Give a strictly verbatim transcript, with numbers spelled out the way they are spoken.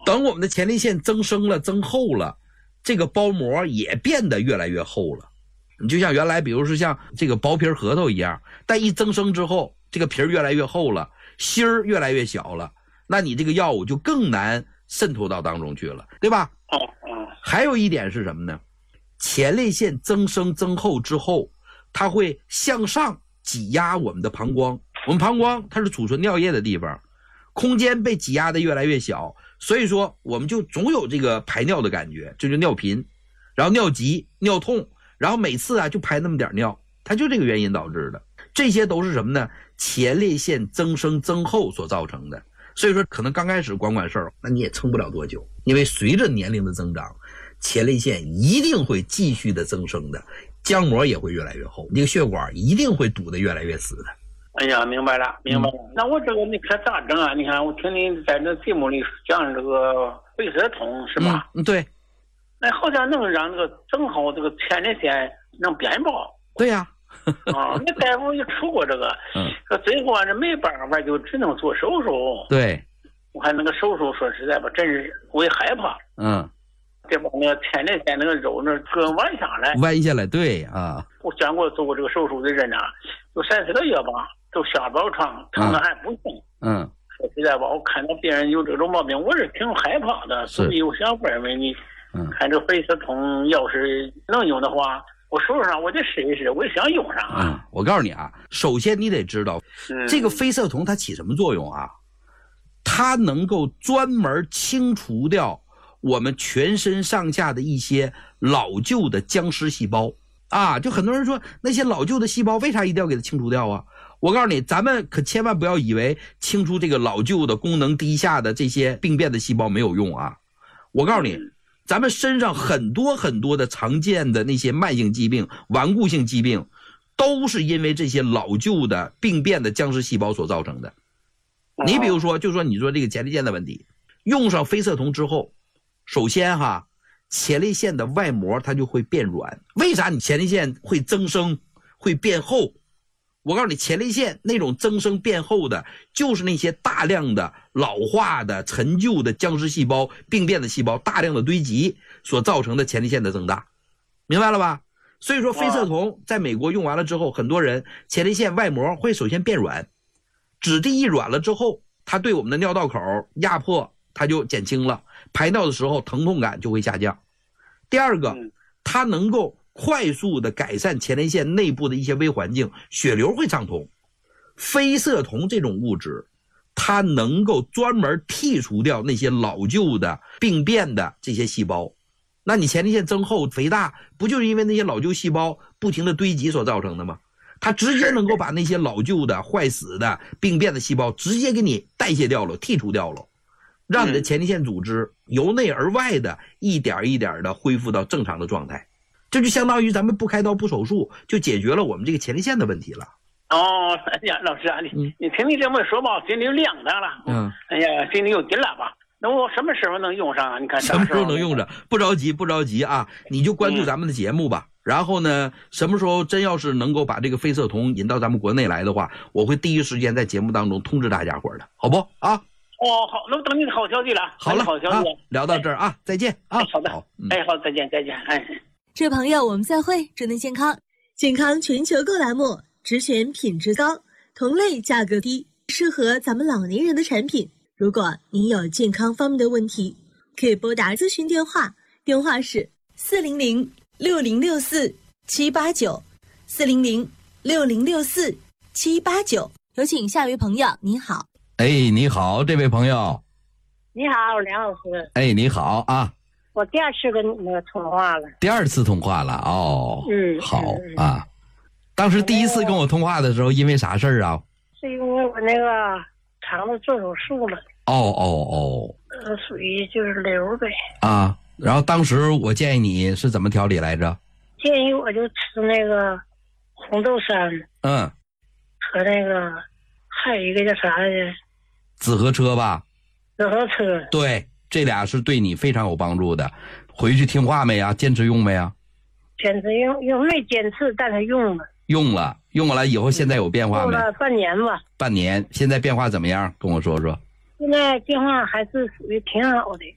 等我们的前列腺增生了增厚了，这个包膜也变得越来越厚了。你就像原来比如说像这个薄皮核桃一样，但一增生之后这个皮儿越来越厚了，芯儿越来越小了，那你这个药物就更难渗透到当中去了，对吧？ 哦哦。 还有一点是什么呢？前列腺增生增厚之后，它会向上挤压我们的膀胱。我们膀胱它是储存尿液的地方，空间被挤压的越来越小，所以说我们就总有这个排尿的感觉，这就尿频，然后尿急、尿痛，然后每次啊就排那么点尿，它就这个原因导致的。这些都是什么呢？前列腺增生增厚所造成的。所以说可能刚开始管管事儿，那你也撑不了多久，因为随着年龄的增长，前列腺一定会继续的增生的，浆膜也会越来越厚，这个血管一定会堵得越来越死的。 哎呀，明白了，明白了。嗯、那我这个你可咋整啊？你看，我听你在这节目里讲这个肺色酮是吧？ 嗯，对。 那好像能让这个正好这个前列腺能变薄。 对呀、 啊。啊，那大夫也出过这个，嗯，可最后啊，这没办法，就只能做手术。 对。 我看那个手术，说实在吧，真是我也害怕。 嗯。 这把那个前列腺那个肉那个弯下来。 弯下来，对啊。 我见过做过这个手术的人啊，有三四个月吧。都下不了床，疼的还不行。嗯，说实在吧，我看到别人有这种毛病，我是挺害怕的，所以我想问问你，嗯，看这肺色酮要是能用的话，我手上我得试一试，我也想用上啊。 嗯，我告诉你啊，首先你得知道，嗯、这个肺色酮它起什么作用啊？它能够专门清除掉我们全身上下的一些老旧的僵尸细胞啊。就很多人说那些老旧的细胞为啥一定要给它清除掉啊？我告诉你，咱们可千万不要以为清除这个老旧的功能低下的这些病变的细胞没有用啊！我告诉你，咱们身上很多很多的常见的那些慢性疾病、顽固性疾病，都是因为这些老旧的病变的僵尸细胞所造成的。你比如说，就说你说这个前列腺的问题，用上非色酮之后，首先哈，前列腺的外膜它就会变软。为啥你前列腺会增生、会变厚？我告诉你，前列腺那种增生变厚的，就是那些大量的老化的陈旧的僵尸细胞、病变的细胞大量的堆积所造成的前列腺的增大，明白了吧？所以说非色酮在美国用完了之后，很多人前列腺外膜会首先变软，质地一软了之后，它对我们的尿道口压迫它就减轻了，排尿的时候疼痛感就会下降。第二个，它能够快速的改善前列腺内部的一些微环境，血流会畅通。非色酮这种物质，它能够专门剔除掉那些老旧的病变的这些细胞。那你前列腺增厚肥大，不就是因为那些老旧细胞不停的堆积所造成的吗？它直接能够把那些老旧的坏死的病变的细胞直接给你代谢掉了，剔除掉了，让你的前列腺组织由内而外的一点一点的恢复到正常的状态。这就相当于咱们不开刀不手术就解决了我们这个前列腺的问题了。 哦，哎呀，老师啊，你、嗯、你听你这么说吧，心里有亮堂了。嗯，哎呀，心里有底了吧？那我什么时候能用上啊？你看什么时候能用上？不着急，不着急啊！你就关注咱们的节目吧。嗯、然后呢，什么时候真要是能够把这个非色酮引到咱们国内来的话，我会第一时间在节目当中通知大家伙的，好不啊？ 哦，好，那我等你的好消息了。 好了， 好消息、 啊，聊到这儿啊，再见啊。 好的，好嗯、哎，好，再见，再见，哎。 这位朋友，我们再会。祝您健康，健康全球购栏目只选品质高、同类价格低、适合咱们老年人的产品。如果您有健康方面的问题，可以拨打咨询电话，电话是四零零六零六四七八九，四零零六零六四七八九。有请下一位朋友，你好。 哎，你好，这位朋友。 你好，梁老师。 哎，你好啊。 我第二次跟那个通话了。 第二次通话了哦。 嗯， 好啊。当时第一次跟我通话的时候，因为啥事儿啊？ 是因为我那个肠子做手术了。 哦哦哦。 呃，属于就是瘤呗。 啊，然后当时我建议你是怎么调理来着？ 建议我就吃那个红豆杉。 嗯。 和那个还有一个叫啥来着？ 紫河车吧。 紫河车。对。 这俩是对你非常有帮助的，回去听话没呀？坚持用没呀？ 坚持用，用没坚持，但是用了。 用了，用了以后现在有变化没？ 用了半年吧。 半年，现在变化怎么样？跟我说说。 现在变化还是属于挺好的。